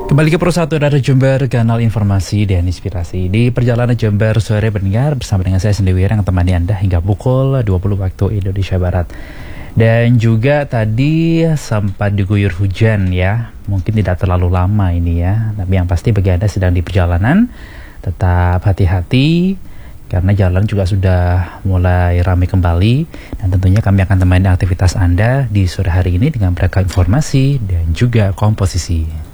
Kembali ke Pro 1 dari Jember, kanal informasi dan inspirasi. Di perjalanan Jember sore pendengar bersama dengan saya sendiri yang temani Anda hingga pukul 20 waktu Indonesia Barat. Dan juga tadi sempat diguyur hujan ya. Mungkin tidak terlalu lama ini ya. Tapi yang pasti bagi Anda sedang di perjalanan, tetap hati-hati karena jalan juga sudah mulai ramai kembali. Dan tentunya kami akan temani aktivitas Anda di sore hari ini dengan beragam informasi dan juga komposisi.